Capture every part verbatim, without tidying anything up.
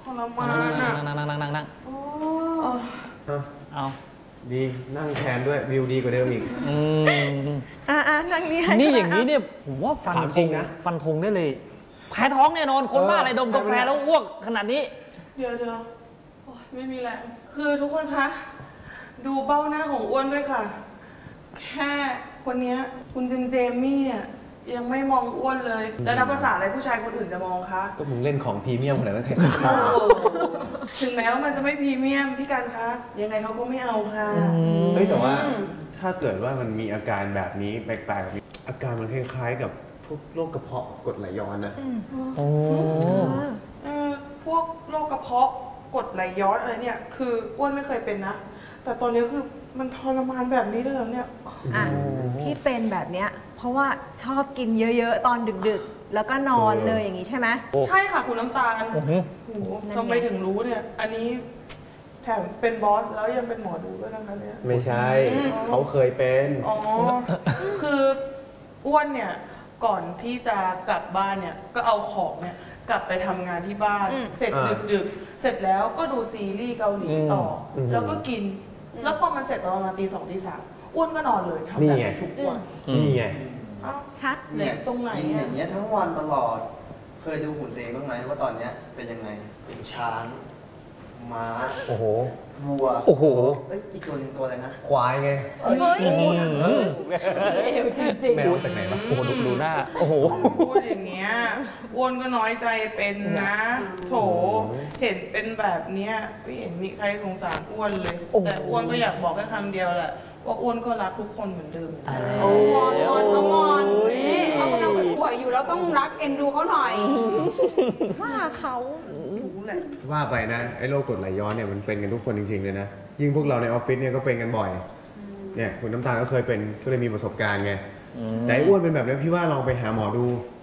รมานอ่ะนั่งนั่งนั่งนั่งนั่งโอ้เอาดีนั่งแทนด้วยวิวดีกว่าเดิมอีกอืมอ่าอ่านั่งนี่นี่อย่างนี้เนี่ยผมว่าฟันถามธจริงงนะฟันธงได้เลยแพ้ท้องแน่นอนคนบ้าอะไรดมกาแฟแล้วอ้วกขนาดนี้เดี๋ยวเดี๋ยวโอ้ยไม่มีแรงคือทุกคนคะดูเบ้าหน้าของอ้วนด้วยค่ะ แค่คนนี้คุณเจมเจมมี่เนี่ยยังไม่มองอ้วนเลย แล้วนับภาษาอะไรผู้ชายคนอื่นจะมองคะก็มึงเล่นของพรีเมียมขนาดนั้นใครโอ้โหถึงแม้ว่ามันจะไม่พรีเมียมพี่กันคะยังไงเขาก็ไม่เอาค่ะเฮ้ยแต่ว่าถ้าเกิดว่ามันมีอาการแบบนี้แปลกๆแบบนี้อาการมันคล้ายๆกับพวกโรคกระเพาะกรดไหลย้อนนะโอ้เออพวกโรคกระเพาะกรดไหลย้อนอะไรเนี่ยคืออ้วนไม่เคยเป็นนะแต่ตอนนี้คือมันทรมานแบบนี้เลยเหรอเนี่ยอ่ะที่เป็นแบบเนี้ยเพราะว่าชอบกินเยอะๆตอนดึกๆ แล้วก็นอนเลยอย่างนี้ใช่ไหมใช่ค่ะคุณน้ำตาลโอ้โหโอ้โหทำไมถึงรู้เนี่ย อันนี้แถมเป็นบอสแล้วยังเป็นหมอดูด้วยนะคะเนี่ยไม่ใช่เขาเคยเป็นอ๋อ คืออ้วนเนี่ยก่อนที่จะกลับบ้านเนี่ยก็เอาของเนี่ยกลับไปทำงานที่บ้าน เสร็จดึกๆ เสร็จแล้วก็ดูซีรีส์เกาหลีต่ออแล้วก็กิน แล้วพอมันเสร็จตอนประมาณตีสองตีสามอ้วนก็นอนเลยทำแบบนี้ทุกวันนี่ไงเอ้าชัดเลเนี่ย ยตรงไหนกินออ่ะย่างเงี้ยทั้งวันตลอด เคยดูหุ่นตัวเองบ้างไหมว่าตอนเนี้ยเป็นยังไง เป็นช้าง ม้าโอ้โหวัวโอ้โหเอ้ย อีกตัวหนึงตัวอะไรนะควายไงเฮ้ยเอวจริงแมวจากไหนวะโอ้โหดูดูหน้าโอ้โหพูดอย่างเงี้ยอ้วนก็น้อยใจเป็นนะ โถ เห็นเป็นแบบเนี้ยไม่เห็นมีใครสงสารอ้วนเลย แต่อ้วนก็อยากบอกแค่คำเดียวแหละว่าอ้วนก็รักทุกคนเหมือนเดิมตายแล้วงอนงอนเขางอนนี่เขากำลังป่วยอยู่แล้วต้องรักเอ็นดูเขาหน่อยว่าเขารู้แหละว่าไปนะไอ้โรคกรดไหลย้อนเนี่ยมันเป็นกันทุกคนจริงๆเลยนะยิ่งพวกเราในออฟฟิศเนี่ยก็เป็นกันบ่อยเนี่ยคุณน้ำตาลก็เคยเป็นก็เลยมีประสบการณ์ไงแต่ไอ้อ้วนเป็นแบบนี้พี่ว่าลองไปหาหมอดู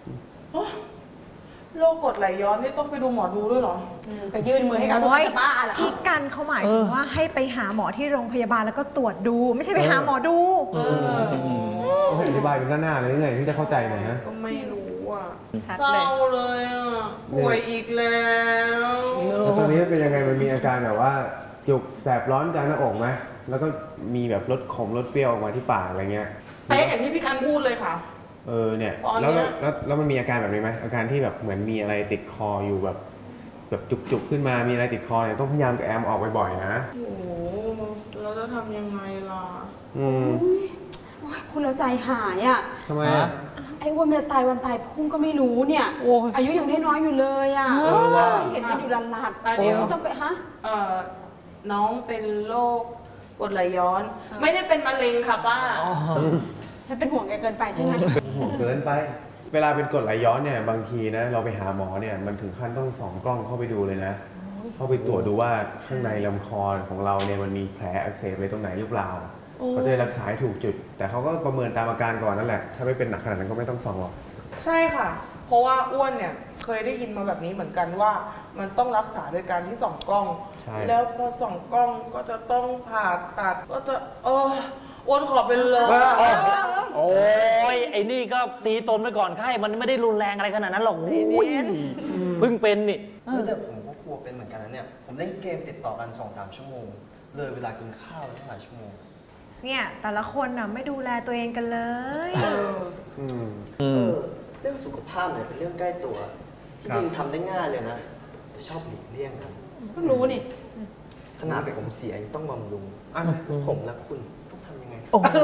โรคกรดไหลย้อนนี่ต้องไปดูหมอดูด้วยเหรอไปยื่นมือให้เขาดูโอ้ยจะบ้าเหรอพี่กันเขาหมายถึงว่าให้ไปหาหมอที่โรงพยาบาลแล้วก็ตรวจดู ไม่ใช่ไปหาหมอดูต้องอธิบายเป็นหน้าๆเลยยังไงที่จะเข้าใจหน่อยนะก็ไม่รู้อ่ะชัดเศเลร้าย เลยอ่ะป่วยอีกแล้วแล้วตอนนี้เป็นยังไงมันมีอาการแบบว่าจุกแสบร้อนกลางหน้าอกไหมแล้วก็มีแบบรสขมรสเปรี้ยวออกมาที่ปากอะไรเงี้ยเป๊ะอย่างที่พี่กันพูดเลยค่ะเออเนี่ยตอนเนี้แล้วยแล้วแล้วมันมีอาการแบบนี้ไหมอาการที่แบบเหมือนมีอะไรติดคออยู่แบบแบบจุกๆขึ้นมามีอะไรติดคอเนี่ยต้องพยายามแอมออกบ่อยๆนะโอ้โหเราจะทำยังไงล่ะอืมโอ๊ยพูดแล้วใจหายอ่ะทำไมอ่ะไอ้อ้วนมันจะตายวันตายพรุ่งก็ไม่รู้เนี่ยโอ้ยอายุยังน้อยๆอยู่เลยอ่ะเออว่ะเห็นกันอยู่ลันลัดอ่ะเดี๋ยวจะต้องไปฮะเอ่อน้องเป็นโรคกรดไหลย้อน ไม่ได้เป็นมะเร็งค่ะป้าฉันเป็นห่วงแกเกินไปใช่ไหมห่วงเกินไป เวลาเป็นกรดไหลย้อนเนี่ยบางทีนะเราไปหาหมอเนี่ยมันถึงขั้นต้องส่องกล้องเข้าไปดูเลยนะเข้าไปตรวจดูว่าข้างในลำคอของเราเนี่ยมันมีแผลอักเสบอะไรตรงไหนหรือเปล่าเขาจะได้รักษาให้ถูกจุด แต่เขาก็ประเมินตามอาการก่อนนั่นแหละถ้าไม่เป็นหนักขนาดนั้นก็ไม่ต้องส่องหรอกใช่ค่ะ เพราะว่าอ้วนเนี่ยเคยได้ยินมาแบบนี้เหมือนกันว่า มันต้องรักษาโดยการที่ส่องกล้องใช่แล้วพอส่องกล้องก็จะต้องผ่าตัดก็จะเอออ้วนขอเป็นเลยโอ้ยไอ้นี่ก็ตีตนไปก่อนไข้มันไม่ได้รุนแรงอะไรขนาดนั้นหรอกโอ้ยเพิ่งเป็นนี่เออแต่ผมก็กลัวเป็นเหมือนกันนะเนี่ย ผมเล่นเกมติดต่อกัน สองสาม ชั่วโมง เลยเวลากินข้าวตั้งหลายชั่วโมงเนี่ยแต่ละคนน่ะไม่ดูแลตัวเองกันเลยอืมอืเอมอ เรื่องสุขภาพเนี่ยเป็นเรื่องใกล้ตัว จครับริงๆทำได้ง่ายเลยนะ แต่ชอบหลีกเลี่ยงกันเพิ่งรู้นี่ขนาดผมเสียยังต้องบำรุงอ่ะผมและคุณต้องทำยังไงโอ้โห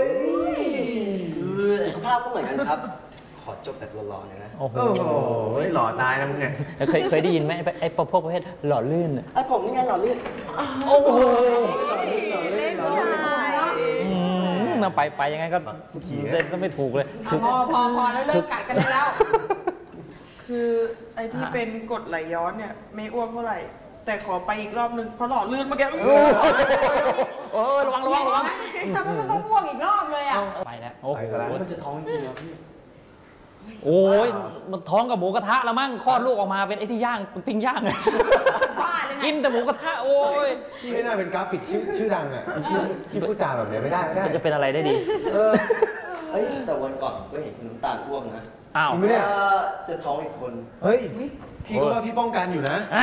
สุขภาพก็เหมือนกันครับ ขอจบแบบหล่อๆหน่อยนะโอ้โหโอ้โหหล่อตายนะมึงไงเคยเคยได้ยินไหมไอ้ไอ้พวกประเภทหล่อลื่นอะไอ้ผมนี่ไงหล่อลื่นโอ้โหหล่อลื่นหล่อลื่นหล่อลื่นอืมน่าไปไปยังไงก็เล่นก็ไม่ถูกเลยคือพอพอพอแล้วเลิกกัดกันได้แล้วคือไอ้ที่เป็นกรดไหลย้อนเนี่ยไม่อ้วนเท่าไหร่ แต่ขอไปอีกรอบนึงเพราะหล่อลื่นเมื่อกี้โอ้ยระวังระวังระวังทำไมมันต้องพ่วงอีกรอบเลยอ่ะไปแล้วโอ้โหไปแล้วมันจะท้องจริงเหรอพี่โอ้ยมันท้องกับหมูกระทะแล้วมั้งคลอดลูกออกมาเป็นไอ้ที่ย่างปิ้งย่างบ้าเลยไงกินแต่หมูกระทะโอ้ยพี่ไม่น่าเป็นกราฟิกชื่อชื่อดังอ่ะพี่พูดจาแบบเนี้ยไม่ได้ไม่ได้มันจะเป็นอะไรได้ดีเออเอ้ยแต่วันก่อนผมก็เห็นคุณน้ำตาลอ้วกนะอ้าวจริงไหมเนี่ยว่าจะท้องอีกคนเฮ้ย พี่ก็ว่าพี่ป้องกันอยู่นะ